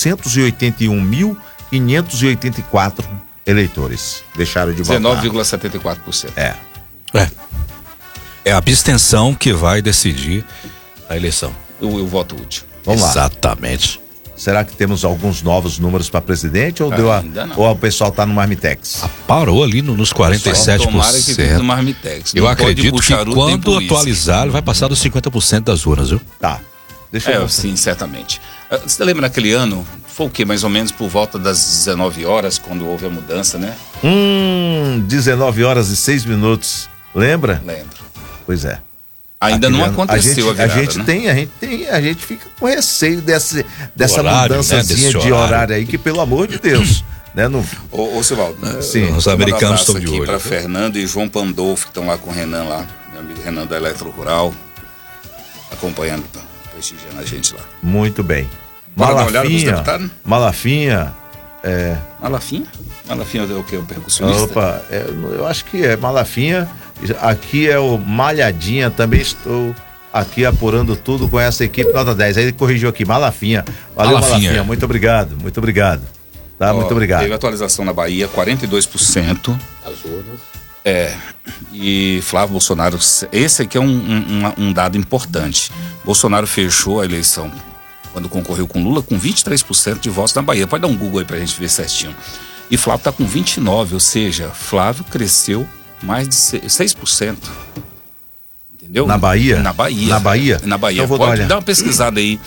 881.584 eleitores. Deixaram de votar. 19,74%. É a abstenção que vai decidir a eleição. O voto útil. Vamos lá. Exatamente. Será que temos alguns novos números para presidente ou ou o pessoal tá no Marmitex? Parou ali nos 47%. Tomara que fique no Marmitex. Eu acredito que quando atualizar, ele vai passar dos 50% das urnas, viu? Tá. Deixa eu sim, certamente. Você lembra naquele ano? Foi o quê? Mais ou menos por volta das 19 horas, quando houve a mudança, né? 19 horas e 6 minutos. Lembra? Lembro. Pois é. Ainda não aconteceu a virada, a gente fica com receio dessa mudançazinha de horário aí, que pelo amor de Deus, né? Ô Silvaldo, sim, os americanos estão de olho. Para Fernando e João Pandolfo, que estão lá com o Renan lá, meu amigo Renan da Eletro Rural, acompanhando, prestigiando a gente lá. Muito bem. Malafinha. Malafinha é o que? O percussionista? Opa, eu acho que é Malafinha. Aqui é o Malhadinha, também estou aqui apurando tudo com essa equipe nota 10. Aí ele corrigiu aqui, Malafinha. Valeu, Malafinha. Muito obrigado. Tá, muito obrigado. Teve atualização na Bahia, 42%. As urnas. E Flávio Bolsonaro, esse aqui é um dado importante. Bolsonaro fechou a eleição quando concorreu com Lula com 23% de votos na Bahia. Pode dar um Google aí pra gente ver certinho. E Flávio tá com 29%, ou seja, Flávio cresceu mais de 6%. Entendeu? Na Bahia? Na Bahia. Então pode dar uma pesquisada aí.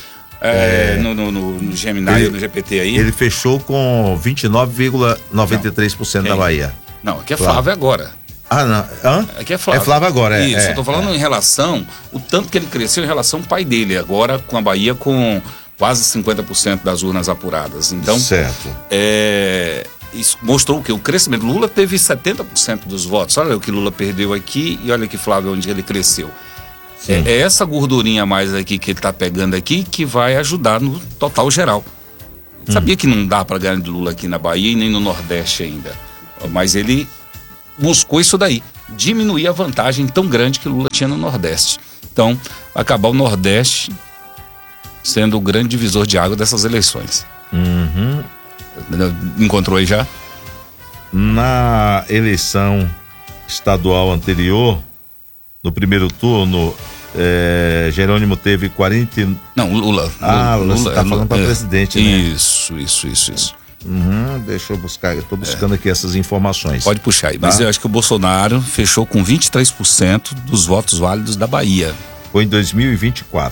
No Gemini, no GPT aí. Ele fechou com 29,93% da Bahia. Não, aqui é Flávio agora. Não. Aqui é Flávio. É Flávio agora, Isso, eu tô falando em relação, o tanto que ele cresceu em relação ao pai dele, agora com a Bahia com quase 50% das urnas apuradas. Então, certo. Isso mostrou o quê? O crescimento. Lula teve 70% dos votos. Olha o que Lula perdeu aqui e olha que Flávio, onde ele cresceu. É essa gordurinha a mais aqui que ele tá pegando aqui que vai ajudar no total geral. Sabia que não dá para ganhar de Lula aqui na Bahia e nem no Nordeste ainda. Mas ele buscou isso daí, diminuir a vantagem tão grande que Lula tinha no Nordeste. Então, acabar o Nordeste sendo o grande divisor de água dessas eleições. Uhum. Encontrou aí já? Na eleição estadual anterior, no primeiro turno, Jerônimo teve 40... Não, Lula. Lula, você tá falando para presidente, né? Isso. Deixa eu buscar, eu tô buscando aqui essas informações. Pode puxar aí, tá? Mas eu acho que o Bolsonaro fechou com 23% dos votos válidos da Bahia. Foi em 2024.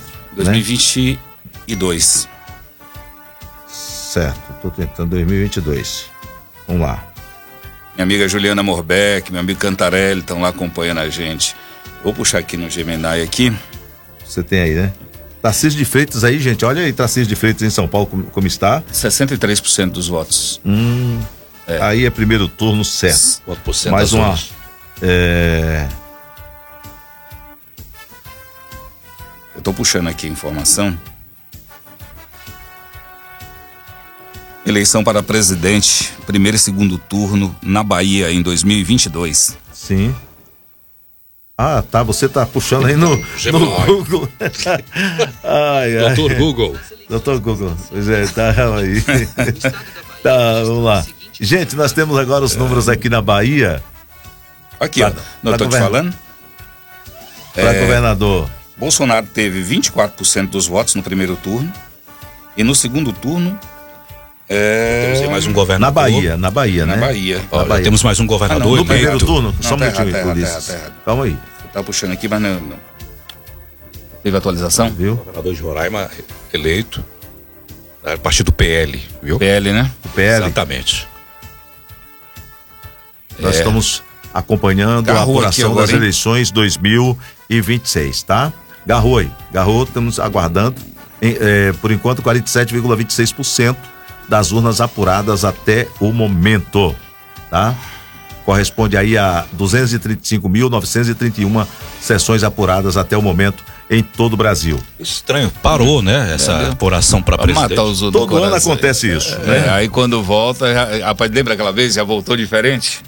2022. Né? Certo, tô tentando 2022. Vamos lá. Minha amiga Juliana Morbeck, meu amigo Cantarelli estão lá acompanhando a gente. Vou puxar aqui no Gemini aqui. Você tem aí, né? Tarcísio de Freitas aí, gente. Olha aí, Tarcísio de Freitas em São Paulo, como está. 63% dos votos. Aí é primeiro turno certo. Mais uma. Eu tô puxando aqui a informação. Eleição para presidente, primeiro e segundo turno na Bahia em 2022. Sim. Ah, tá. Você tá puxando aí no Google. Doutor Google. Doutor Google. Pois é, tá aí. Tá, vamos lá. Gente, nós temos agora os números aqui na Bahia. Aqui, ó. Não tô te falando? Para governador. Bolsonaro teve 24% dos votos no primeiro turno. E no segundo turno. Temos aí mais um governador. Na Bahia, né? Na Bahia. Olha, temos mais um governador. No primeiro turno? Só um minutinho, Ulisses. Calma aí. Eu tava puxando aqui, mas não. Teve atualização? Viu? Governador de Roraima eleito. A partir do PL, viu? PL, né? O PL. Exatamente. Nós estamos acompanhando a apuração das eleições 2026, tá? Garrou, estamos aguardando. Por enquanto, 47,26% das urnas apuradas até o momento, tá? Corresponde aí a 235.931 sessões apuradas até o momento em todo o Brasil. Estranho, parou, né? Essa apuração para presidente. Todo ano acontece isso, né? Aí quando volta, rapaz, lembra aquela vez? Já voltou diferente?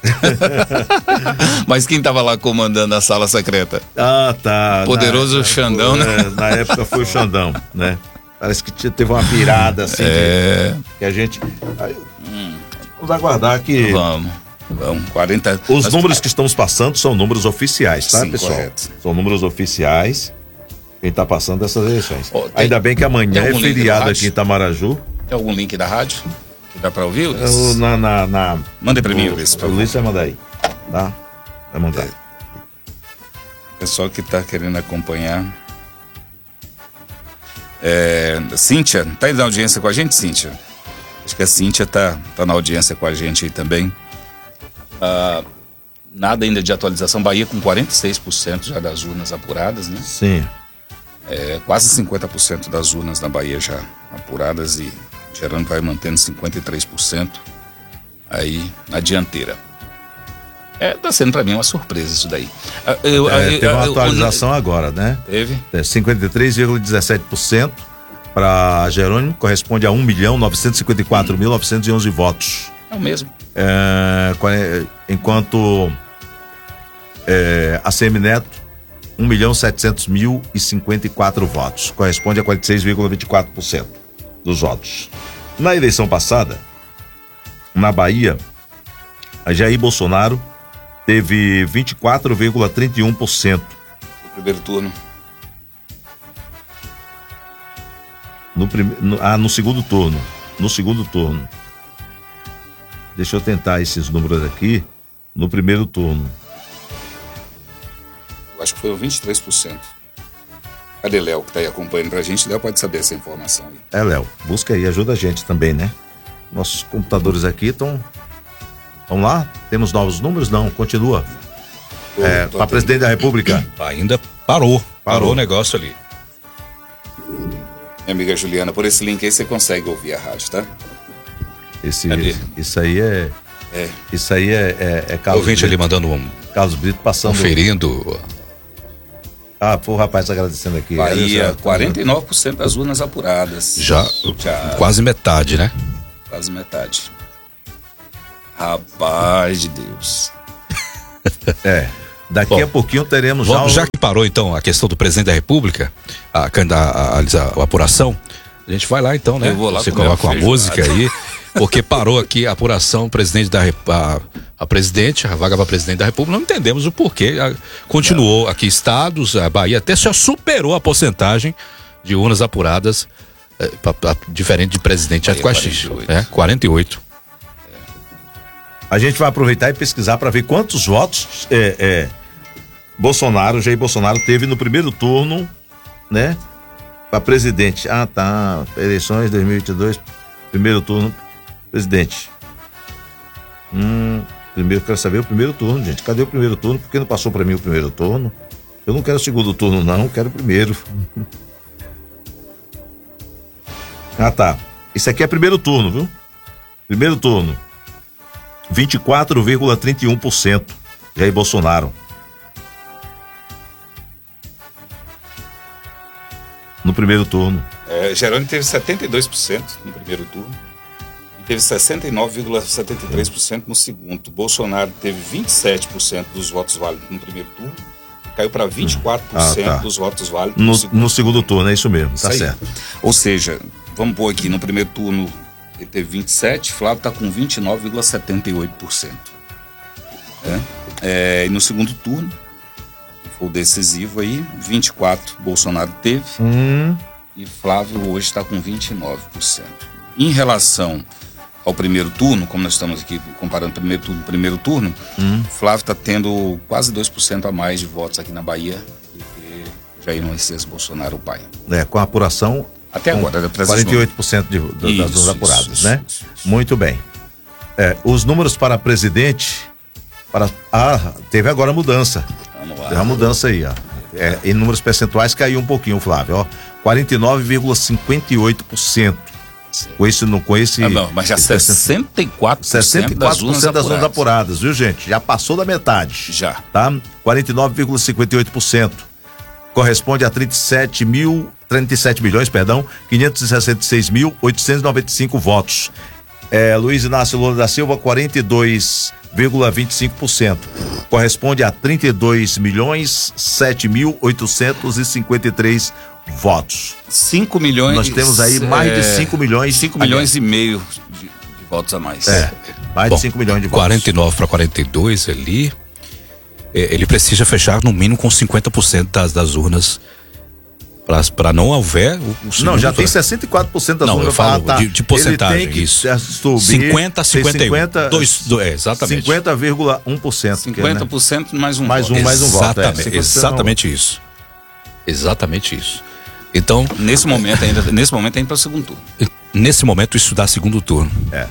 Mas quem tava lá comandando a sala secreta? Ah, tá. Poderoso Xandão, né? Na época foi o Xandão, né? Parece que teve uma virada assim. Que a gente. Vamos aguardar que. Vamos. 40. Os números que estamos passando são números oficiais, tá, Sim, pessoal? Correto. São números oficiais. Quem está passando essas eleições. Ainda bem que amanhã é feriado aqui em Itamaraju. Tem algum link da rádio? Que dá para ouvir? Manda para mim, Ulisses. O Ulisses vai mandar aí, tá? Vai mandar. Pessoal que tá querendo acompanhar. Cíntia, tá aí na audiência com a gente, Cíntia? Acho que a Cíntia tá na audiência com a gente aí também. Nada ainda de atualização. Bahia com 46% já das urnas apuradas, né? Sim. Quase 50% das urnas na Bahia já apuradas e Gerando vai mantendo 53% aí na dianteira. Tá sendo para mim uma surpresa isso daí. Teve uma atualização agora, né? Teve? 53,17% para Jerônimo, corresponde a 1.954.911 votos. É o mesmo. Enquanto a Semineto, 1.700.054 votos, corresponde a 46,24% dos votos. Na eleição passada, na Bahia, a Jair Bolsonaro teve 24,31%. No primeiro turno. No segundo turno. No segundo turno. Deixa eu tentar esses números aqui. No primeiro turno. Eu acho que foi 23%. Cadê Léo, que tá aí acompanhando pra gente? Léo pode saber essa informação aí. Léo, busca aí, ajuda a gente também, né? Nossos computadores aqui estão... Vamos lá? Temos novos números? Não, continua. Para presidente da República. Ainda parou o negócio ali. Minha amiga Juliana, por esse link aí você consegue ouvir a rádio, tá? Isso aí é Carlos Ouvinte Brito. ali mandando Carlos Brito passando. Conferindo. Foi o rapaz agradecendo aqui. Bahia, 49% das urnas apuradas. Já quase metade, né? Quase metade. Rapaz de Deus. Daqui a pouquinho teremos já que parou então a questão do presidente da República, a apuração, a gente vai lá então, né? Eu vou lá. Você coloca uma música aí, porque parou aqui a apuração, presidente a presidente, a vaga para presidente da República, não entendemos o porquê. Continuou aqui estados, a Bahia até já superou a porcentagem de urnas apuradas, diferente de presidente de Coaxix, 48. A gente vai aproveitar e pesquisar para ver quantos votos Jair Bolsonaro teve no primeiro turno, né? Para presidente. Eleições 2022, primeiro turno, presidente. Primeiro, quero saber o primeiro turno, gente. Cadê o primeiro turno? Por que não passou para mim o primeiro turno? Eu não quero o segundo turno, não, quero o primeiro. Isso aqui é primeiro turno, viu? Primeiro turno. 24,31%. Jair Bolsonaro. No primeiro turno. Jerônimo teve 72% no primeiro turno e teve 69,73% no segundo. Bolsonaro teve 27% dos votos válidos no primeiro turno, caiu para 24% dos votos válidos no segundo turno, é isso mesmo, tá certo. Ou seja, vamos pôr aqui, no primeiro turno ele teve 27%, Flávio está com 29,78%. E no segundo turno, foi o decisivo aí, 24% Bolsonaro teve e Flávio hoje está com 29%. Em relação ao primeiro turno, como nós estamos aqui comparando primeiro turno, Flávio está tendo quase 2% a mais de votos aqui na Bahia do que Jair Messias Bolsonaro, o pai. Com a apuração... Até agora, 48% das urnas apuradas, né? Isso. Muito bem. Os números para presidente, teve agora mudança. Vamos lá. Teve uma mudança aí, ó. Em números percentuais caiu um pouquinho, Flávio, ó. 49,58%. Com esse mas já 64% das urnas apuradas, viu, gente? Já passou da metade. Já. Tá? 49,58%. Corresponde a 37.566.895 votos. Luiz Inácio Lula da Silva, 42,25%. Corresponde a 32.007.853 votos. 5 milhões. Nós temos aí mais de 5 milhões. 5 milhões e meio de votos a mais. Mais de 5 milhões de votos. 49 para 42 ali. Ele precisa fechar no mínimo com 50% das urnas para não houver o não, já tem 64% das urnas. Eu falo de porcentagem, ele tem que isso. Subir, 50, 51. Exatamente. 50,1%. 50% mais um voto. Mais um voto. Exatamente isso. Exatamente isso. Então, nesse momento ainda para o segundo turno. Nesse momento isso dá segundo turno.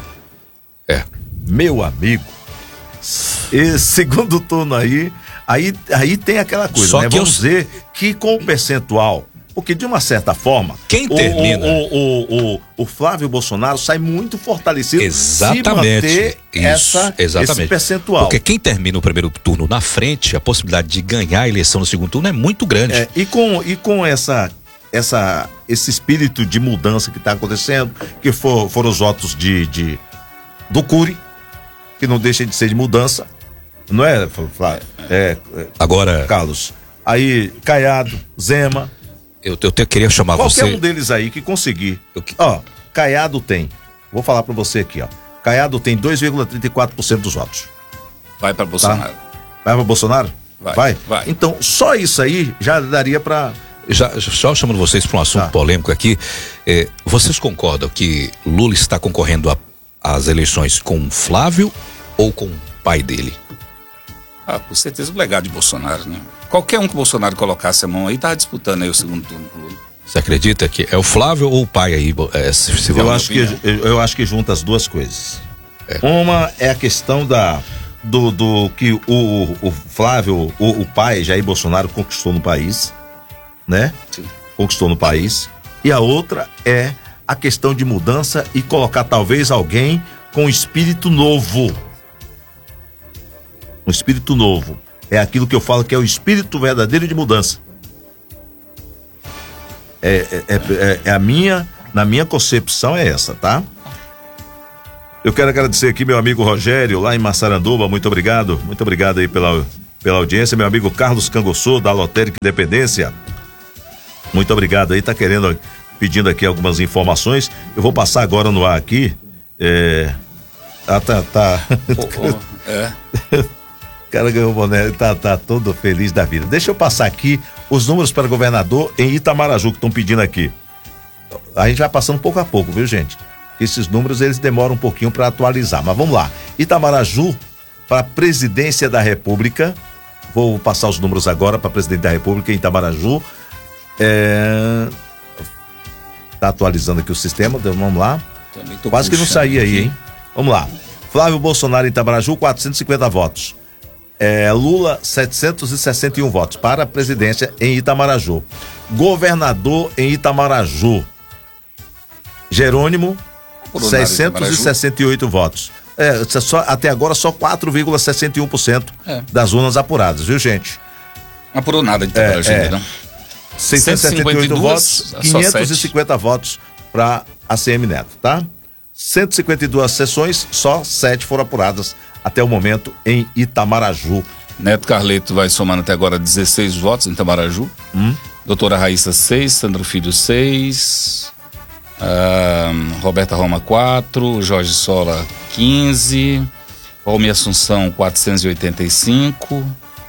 Meu amigo, esse segundo turno aí tem aquela coisa, só né? Vamos dizer que com o percentual, porque de uma certa forma, quem termina o Flávio Bolsonaro sai muito fortalecido. Exatamente. Se manter esse percentual. Porque quem termina o primeiro turno na frente, a possibilidade de ganhar a eleição no segundo turno é muito grande. E com esse espírito de mudança que está acontecendo, que foram os votos do Cury, que não deixa de ser de mudança, não é, Flávio? Agora, Carlos, aí Caiado, Zema, eu queria chamar qualquer você. Um deles aí que conseguir. Caiado tem, vou falar para você aqui, ó. Caiado tem 2,34% dos votos. Vai para Bolsonaro. Vai para Bolsonaro? Vai. Então, só isso aí já daria para... Só chamando vocês para um assunto polêmico aqui, vocês concordam que Lula está concorrendo às eleições com Flávio ou com o pai dele? Com certeza o legado de Bolsonaro, né? Qualquer um que o Bolsonaro colocasse a mão aí, tá disputando aí o segundo turno com o Lula. Você acredita que é o Flávio ou o pai aí? Eu acho que junta as duas coisas. Uma é a questão do que o Flávio, o pai, Jair Bolsonaro, conquistou no país, né? Sim. Conquistou no país. E a outra é a questão de mudança e colocar talvez alguém com espírito novo. Um espírito novo. É aquilo que eu falo que é o espírito verdadeiro de mudança. Na minha concepção é essa, tá? Eu quero agradecer aqui meu amigo Rogério, lá em Massaranduba, muito obrigado aí pela audiência, meu amigo Carlos Cangoçô, da Lotérica Independência, muito obrigado aí, pedindo aqui algumas informações, eu vou passar agora no ar aqui, O cara ganhou o boné, tá todo feliz da vida. Deixa eu passar aqui os números para governador em Itamaraju que estão pedindo aqui. A gente vai passando pouco a pouco, viu, gente? Esses números eles demoram um pouquinho para atualizar, mas vamos lá. Itamaraju para a Presidência da República. Vou passar os números agora para Presidente da República em Itamaraju. Tá atualizando aqui o sistema, vamos lá. Quase que não saía aí, hein? Vamos lá. Flávio Bolsonaro em Itamaraju, 450 votos. Lula, 761 votos para a presidência em Itamaraju. Governador em Itamaraju, Jerônimo, 668 votos. Até agora só 4,61% das urnas apuradas, viu, gente? Não apurou nada de Itamaraju, não. 678 votos, 550 votos para a ACM Neto, tá? 152 sessões, só 7 foram apuradas até o momento em Itamaraju. Neto Carleto vai somando até agora 16 votos em Itamaraju. Doutora Raíssa, 6, Sandro Filho, 6, Roberta Roma, 4, Jorge Sola, 15, Almi Assunção, 485.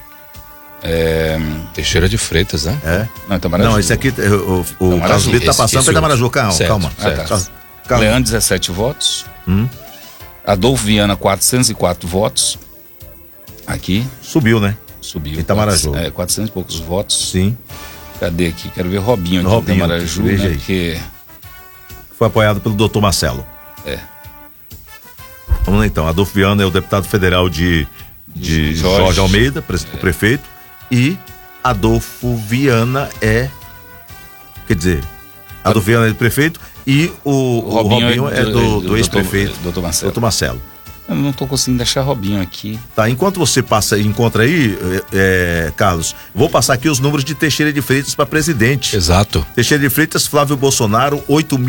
Teixeira de Freitas, né? Não, Itamaraju. Não, esse aqui, o Carlos Brito tá passando para Itamaraju, calma. Leandro, 17 votos. Adolfo Viana, 404 votos. Aqui. Subiu, né? Subiu. Itamaraju. 400 e poucos votos. Sim. Cadê aqui? Quero ver Robinho aqui em Itamaraju, né? Porque... Foi apoiado pelo doutor Marcelo. Vamos lá então. Adolfo Viana é o deputado federal de Jorge Almeida, prefeito. E Adolfo Viana Adolfo Viana é prefeito e o Robinho é do ex-prefeito, doutor Marcelo. Eu não tô conseguindo achar Robinho aqui. Tá, enquanto você encontra aí, Carlos, vou passar aqui os números de Teixeira de Freitas para presidente. Exato. Teixeira de Freitas, Flávio Bolsonaro,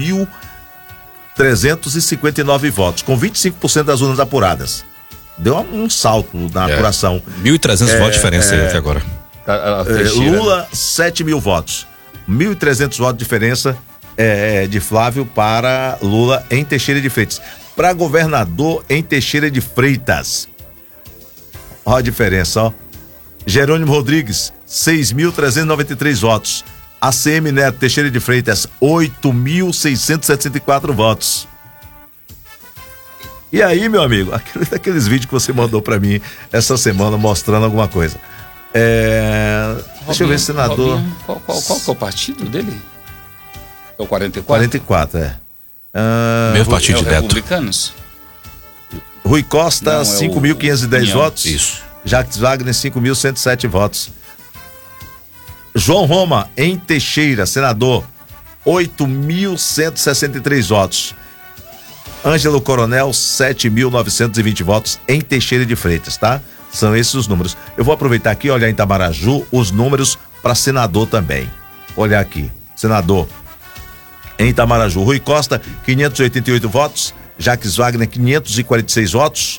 8.359 votos, com 25% das urnas apuradas. Deu um salto na apuração. 1.300 votos de diferença até agora. Lula, 7.000 votos. 1.300 votos de diferença de Flávio para Lula em Teixeira de Freitas. Para governador em Teixeira de Freitas. Olha a diferença, ó. Jerônimo Rodrigues, 6.393 votos. ACM Neto, Teixeira de Freitas, 8.674 votos. E aí, meu amigo, aqueles vídeos que você mandou para mim essa semana mostrando alguma coisa. Deixa eu ver, senador. Robinho, qual que é o partido dele? É o 44? 44, Meu partido de Neto. Republicanos? Rui Costa, 5.510 votos. Isso. Jacques Wagner, 5.107 votos. João Roma, em Teixeira, senador, 8.163 votos. Ângelo Coronel, 7.920 votos em Teixeira de Freitas, tá? São esses os números. Eu vou aproveitar aqui e olhar em Itamaraju os números para senador também. Olhar aqui, senador em Itamaraju, Rui Costa, 588 votos. Jacques Wagner, 546 votos.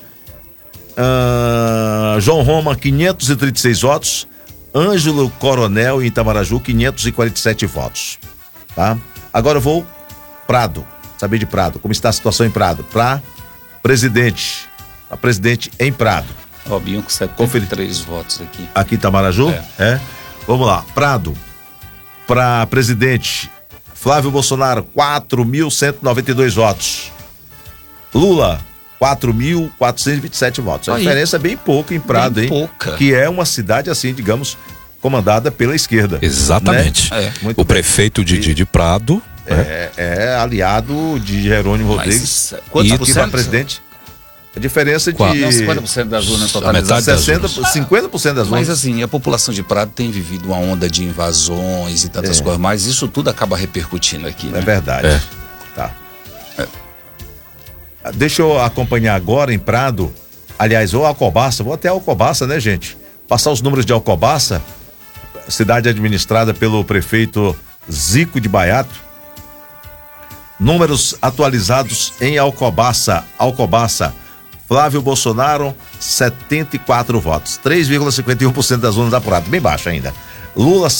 João Roma, 536 votos. Ângelo Coronel em Itamaraju, 547 votos, tá? Agora eu vou Prado, saber de Prado, como está a situação em Prado, para presidente, a presidente em Prado. Robinho com 73 votos aqui. Aqui em Itamaraju? Vamos lá, Prado, para presidente, Flávio Bolsonaro, 4.192 votos. Lula, 4.427 votos. A diferença é bem pouca em Prado, hein? Pouca. Que é uma cidade, assim, digamos, comandada pela esquerda. Exatamente. Né? O prefeito de Prado é aliado de Jerônimo Rodrigues. Quantos por cento? Presidente. A diferença de... Não, 50% das urnas totalizadas. 50% das urnas. Mas assim, a população de Prado tem vivido uma onda de invasões e tantas coisas mais. Isso tudo acaba repercutindo aqui, né? É verdade. Tá. Deixa eu acompanhar agora em Prado, aliás, ou Alcobaça, vou até Alcobaça, né, gente? Passar os números de Alcobaça, cidade administrada pelo prefeito Zico de Baiato. Números atualizados em Alcobaça. Flávio Bolsonaro, 74 votos. 3,51% das urnas apuradas. Bem baixo ainda. Lula,